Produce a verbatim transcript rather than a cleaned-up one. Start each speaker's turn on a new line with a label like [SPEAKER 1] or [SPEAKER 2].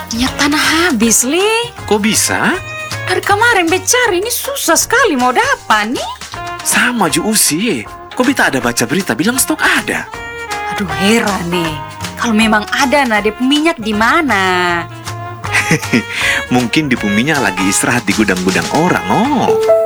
[SPEAKER 1] Minyak tanah habis, Li.
[SPEAKER 2] Kok bisa?
[SPEAKER 1] Dari kemarin becari ini susah sekali mau dapat nih.
[SPEAKER 2] Sama ju Usi. Kok beta ada baca berita bilang stok ada?
[SPEAKER 1] Aduh, heran nih. Kalau memang ada, nah dia minyak di mana?
[SPEAKER 2] Mungkin di minyak lagi istirahat di gudang-gudang orang, oh.